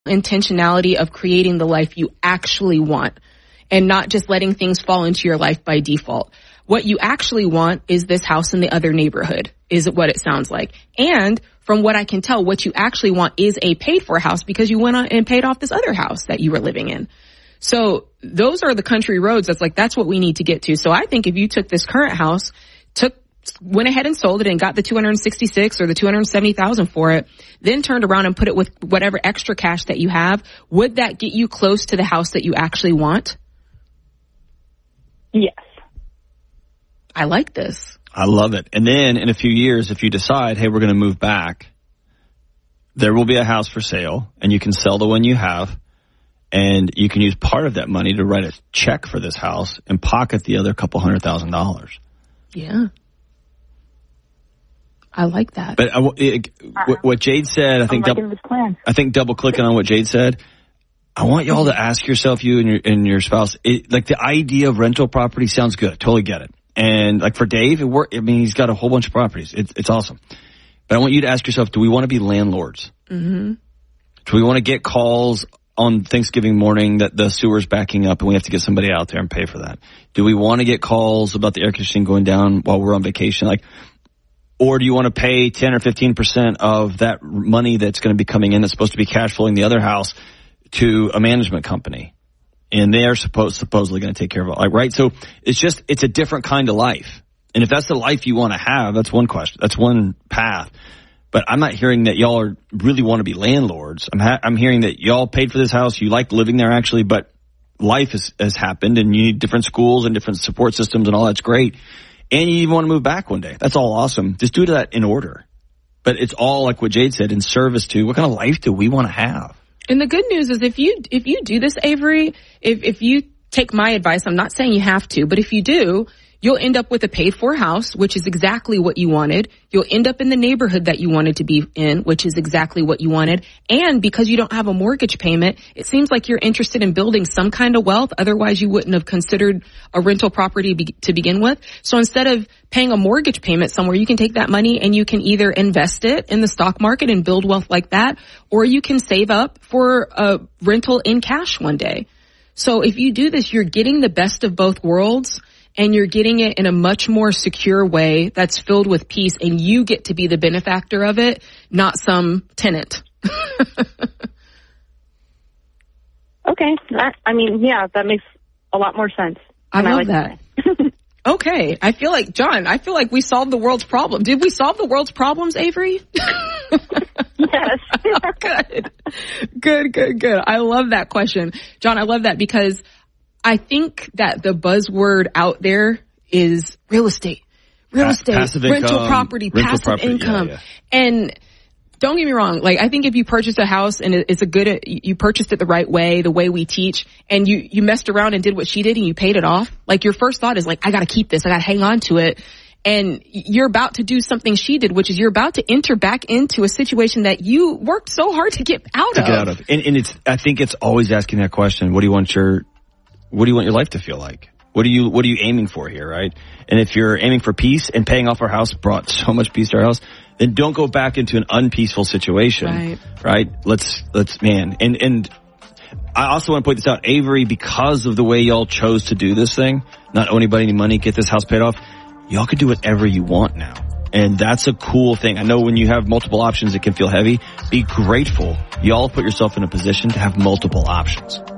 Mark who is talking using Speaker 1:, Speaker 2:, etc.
Speaker 1: intentionality of creating the life you actually want and not just letting things fall into your life by default. What you actually want is this house in the other neighborhood, is what it sounds like. And from what I can tell, what you actually want is a paid for house because you went on and paid off this other house that you were living in. So those are the country roads. That's what we need to get to. So I think if you took this current house, went ahead and sold it and got the $266,000 or the $270,000 for it, then turned around and put it with whatever extra cash that you have, would that get you close to the house that you actually want?
Speaker 2: Yes.
Speaker 1: I like this.
Speaker 3: I love it. And then in a few years, if you decide, hey, we're going to move back, there will be a house for sale and you can sell the one you have and you can use part of that money to write a check for this house and pocket the other couple $100,000.
Speaker 1: Yeah. I like that.
Speaker 3: But what Jade said, I think double clicking on what Jade said, I want y'all to ask yourself, you and your spouse, the idea of rental property sounds good. Totally get it. And like for Dave, he's got a whole bunch of properties. It's awesome. But I want you to ask yourself, do we want to be landlords? Mm-hmm. Do we want to get calls on Thanksgiving morning that the sewer's backing up and we have to get somebody out there and pay for that? Do we want to get calls about the air conditioning going down while we're on vacation? Or do you want to pay 10 or 15% of that money that's going to be coming in that's supposed to be cash flowing the other house to a management company? And they're supposedly going to take care of it. Right? So it's a different kind of life. And if that's the life you want to have, that's one question. That's one path. But I'm not hearing that y'all really want to be landlords. I'm hearing that y'all paid for this house. You like living there actually, but life has happened and you need different schools and different support systems and all that's great. And you even want to move back one day. That's all awesome. Just do that in order. But it's all like what Jade said, in service to what kind of life do we want to have?
Speaker 1: And the good news is if you do this, Avery, if you take my advice, I'm not saying you have to, but if you do, you'll end up with a paid for house, which is exactly what you wanted. You'll end up in the neighborhood that you wanted to be in, which is exactly what you wanted. And because you don't have a mortgage payment, it seems like you're interested in building some kind of wealth. Otherwise, you wouldn't have considered a rental property to begin with. So instead of paying a mortgage payment somewhere, you can take that money and you can either invest it in the stock market and build wealth like that, or you can save up for a rental in cash one day. So if you do this, you're getting the best of both worlds. And you're getting it in a much more secure way that's filled with peace, and you get to be the benefactor of it, not some tenant.
Speaker 2: Okay. That makes a lot more sense.
Speaker 1: I love that. Okay. I feel like, John, we solved the world's problem. Did we solve the world's problems, Avery?
Speaker 2: Yes.
Speaker 1: Good. I love that question. John, I love that because I think that the buzzword out there is real estate,
Speaker 3: passive
Speaker 1: rental
Speaker 3: income,
Speaker 1: property, passive income. Yeah. And don't get me wrong. I think if you purchase a house and you purchased it the right way, the way we teach, and you messed around and did what she did and you paid it off, your first thought is I got to keep this. I got to hang on to it. And you're about to do something she did, which is you're about to enter back into a situation that you worked so hard to get out of.
Speaker 3: And I think it's always asking that question. What do you want your life to feel like? What are you aiming for here, right? And if you're aiming for peace and paying off our house brought so much peace to our house, then don't go back into an unpeaceful situation, right? Let's and I also want to point this out, Avery, because of the way y'all chose to do this thing, not owe anybody any money, get this house paid off, y'all can do whatever you want now. And that's a cool thing. I know when you have multiple options, it can feel heavy. Be grateful. Y'all put yourself in a position to have multiple options.